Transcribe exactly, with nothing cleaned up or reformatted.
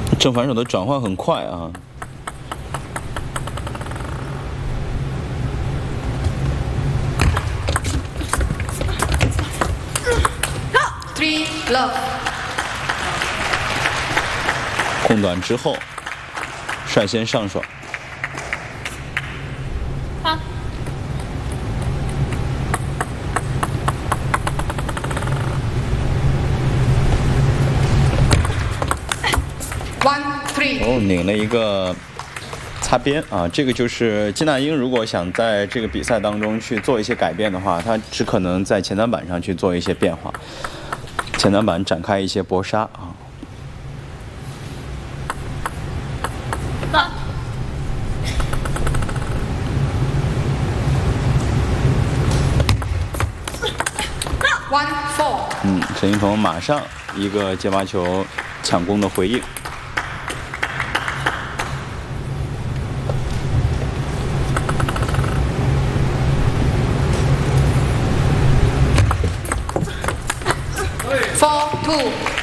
正反手的转换很快啊。 Three love。 空短之后，率先上手。 好。One three。 哦，拧了一个擦边啊！这个就是金娜英，如果想在这个比赛当中去做一些改变的话，她只可能在前单板上去做一些变化。 前单板展开一些搏杀啊！ 八。One four。 嗯，陈一彤马上一个接发球抢攻的回应。 Four two。